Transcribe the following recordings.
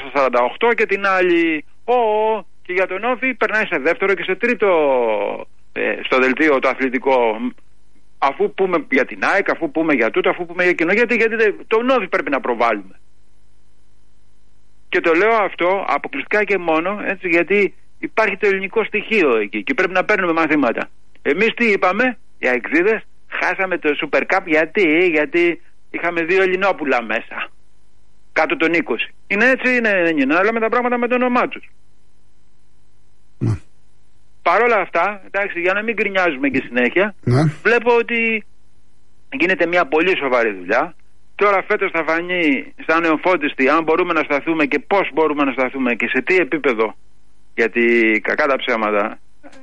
στο 48 και την άλλη και για τον Όφη περνάει σε δεύτερο και σε τρίτο στο δελτίο το αθλητικό. Αφού πούμε για την ΑΕΚ, αφού πούμε για τούτο, αφού πούμε για κοινό, γιατί τον Όφη πρέπει να προβάλλουμε. Και το λέω αυτό αποκλειστικά και μόνο έτσι, γιατί υπάρχει το ελληνικό στοιχείο εκεί και πρέπει να παίρνουμε μαθήματα. Εμείς τι είπαμε, οι αεξίδες, χάσαμε το Super Cup γιατί είχαμε 2 Ελληνόπουλα μέσα. Κάτω των 20. Είναι έτσι, δεν είναι, να λέμε τα πράγματα με το όνομά τους. Παρ' όλα αυτά, εντάξει, για να μην γκρινιάζουμε και συνέχεια, βλέπω ότι γίνεται μια πολύ σοβαρή δουλειά. Τώρα φέτος θα φανεί σαν νεοφώτιστη αν μπορούμε να σταθούμε και πώς μπορούμε να σταθούμε και σε τι επίπεδο. Γιατί κακά τα ψέματα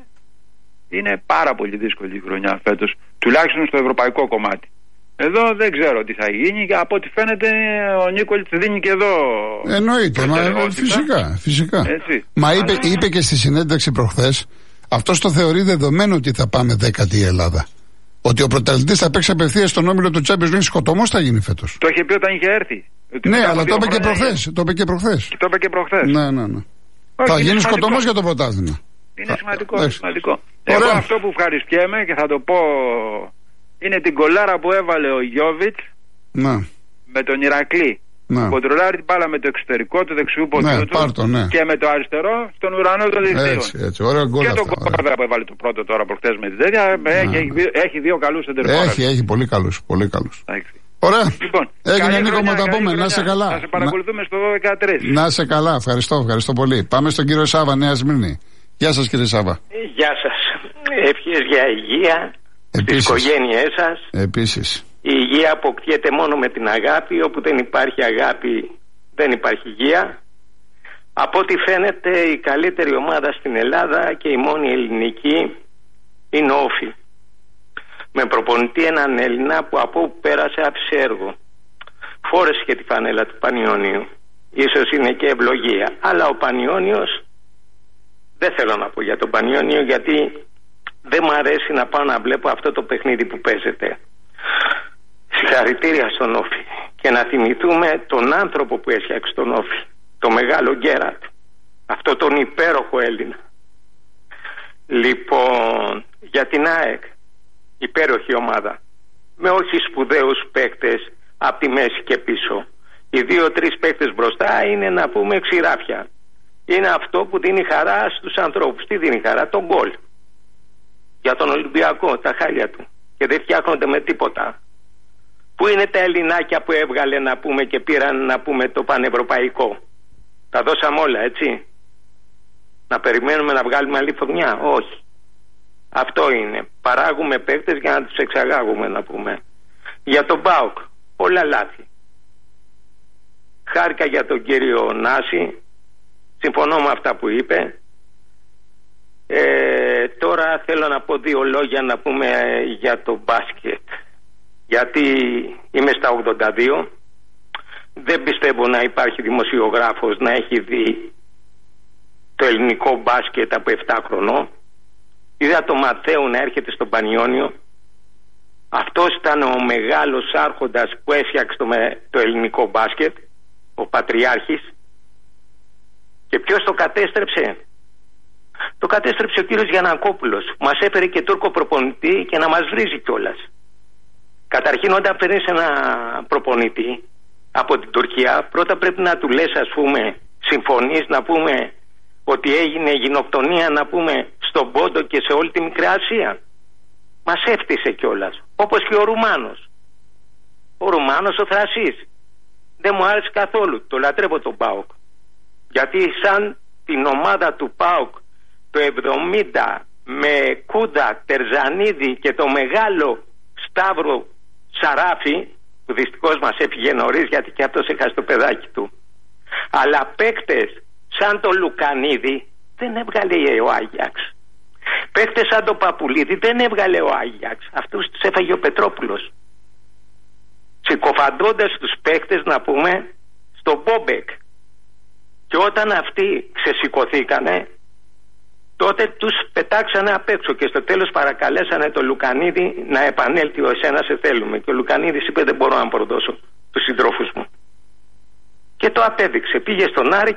είναι πάρα πολύ δύσκολη η χρονιά φέτος, τουλάχιστον στο ευρωπαϊκό κομμάτι. Εδώ δεν ξέρω τι θα γίνει και από ό,τι φαίνεται ο Νίκολιτς δίνει και εδώ. Εννοείται, φυσικά. Μα είπε και στη συνέντευξη προχθές, αυτός το θεωρεί δεδομένο ότι θα πάμε 10η η Ελλάδα. Ότι ο πρωταθλητής θα παίξει απευθείας στον όμιλο του Champions League, σκοτωμός θα γίνει φέτος. Το είχε πει όταν είχε έρθει. Ναι, αλλά το είπε και προχθές. Το είπε και προχθές. Ναι. Θα γίνει σκοτωμός για το πρωτάθλημα. Είναι σημαντικό. Εγώ αυτό που ευχαριστιέμαι και θα το πω είναι την κολάρα που έβαλε ο Γιόβιτς με τον Ηρακλή. Κοντρολάρει την μπάλα με το εξωτερικό του δεξιού ποδού του και με το αριστερό στον ουρανό των δικτύων. Έτσι, ωραία γκολ. Και τον κόρδα που έβαλε το πρώτο τώρα προχτές με την τέτοια. Έχει 2 καλούς εντερφόρες. Έχει πολύ καλούς. Ωραία. Λοιπόν, έγινε Νίκο, μου τα πούμε. Να σε καλά. Να σε παρακολουθούμε στο 12-13. Να σε καλά. Ευχαριστώ πολύ. Πάμε στον κύριο Σάβα, Νέα Σμύρνη. Γεια σας κύριε Σάβα. Γεια σας. Ευχές για υγεία στις οικογένειές σας. Επίσης. Η υγεία αποκτιέται μόνο με την αγάπη. Όπου δεν υπάρχει αγάπη δεν υπάρχει υγεία. Από ό,τι φαίνεται η καλύτερη ομάδα στην Ελλάδα και η μόνη ελληνική είναι ο Όφη. Με προπονητή έναν Έλληνα που από όπου πέρασε άφησε έργο. Φόρεσε και τη φανέλα του Πανιώνιου. Ίσως είναι και ευλογία. Αλλά ο Πανιώνιος, δεν θέλω να πω για τον Πανιώνιο γιατί δεν μου αρέσει να πάω να βλέπω αυτό το παιχνίδι που παίζεται. Συγχαρητήρια στον Όφη. Και να θυμηθούμε τον άνθρωπο που έσχιαξε τον Όφη. Το μεγάλο Γκέρατ. Αυτό τον υπέροχο Έλληνα. Λοιπόν, για την ΑΕΚ, υπέροχη ομάδα. Με όχι σπουδαίους παίκτες από τη μέση και πίσω. Οι 2-3 παίκτες μπροστά είναι να πούμε ξηράφια. Είναι αυτό που δίνει χαρά στους ανθρώπους. Τι δίνει χαρά? Τον γκολ. Για τον Ολυμπιακό, τα χάλια του. Και δεν φτιάχνονται με τίποτα. Πού είναι τα Ελληνάκια που έβγαλε να πούμε και πήραν να πούμε το πανευρωπαϊκό? Τα δώσαμε όλα, έτσι. Να περιμένουμε να βγάλουμε άλλη φωτιά? Όχι. Αυτό είναι. Παράγουμε παίκτες για να τους εξαγάγουμε να πούμε. Για τον ΠΑΟΚ, όλα λάθη. Χάρηκα για τον κύριο Νάση. Συμφωνώ με αυτά που είπε. Τώρα θέλω να πω 2 λόγια να πούμε για το μπάσκετ. Γιατί είμαι στα 82. Δεν πιστεύω να υπάρχει δημοσιογράφος να έχει δει το ελληνικό μπάσκετ από 7 χρονών. Είδα το Ματθαίου να έρχεται στον Πανιώνιο. Αυτός ήταν ο μεγάλος άρχοντας που έφτιαξε το ελληνικό μπάσκετ, ο Πατριάρχης. Και ποιος το κατέστρεψε? Το κατέστρεψε ο κύριος Γιαννακόπουλος. Μας έφερε και Τούρκο προπονητή και να μας βρίζει κιόλας. Καταρχήν όταν φέρνεις ένα προπονητή από την Τουρκία, πρώτα πρέπει να του λες, ας πούμε, συμφωνείς να πούμε ότι έγινε γενοκτονία να πούμε στον Πόντο και σε όλη τη Μικρή Ασία? Μας έφτιασε κιόλας. Όπως και ο Ρουμάνος. Ο Ρουμάνος ο Θρασής. Δεν μου άρεσε καθόλου. Το λατρεύω τον ΠΑΟΚ. Γιατί σαν την ομάδα του ΠΑΟΚ το 70 με Κούντα, Τερζανίδη και το μεγάλο Σταύρο Σαράφη, που δυστυχώς μας έφυγε νωρίς γιατί και αυτός έχασε το παιδάκι του. Αλλά παίκτες σαν το Λουκανίδη δεν έβγαλε ο Άγιαξ. Παίκτες σαν το Παπουλίδη δεν έβγαλε ο Άγιαξ. Αυτούς τους έφαγε ο Πετρόπουλος. Συκοφαντώντας τους παίκτες να πούμε στο Μπόμπεκ. Και όταν αυτοί ξεσηκωθήκανε, τότε τους πετάξανε απ' έξω και στο τέλος παρακαλέσανε τον Λουκανίδη να επανέλθει, ο εσένα σε θέλουμε. Και ο Λουκανίδης είπε δεν μπορώ να προδώσω τους συντρόφους μου. και το απέδειξε. Πήγε στον Άρη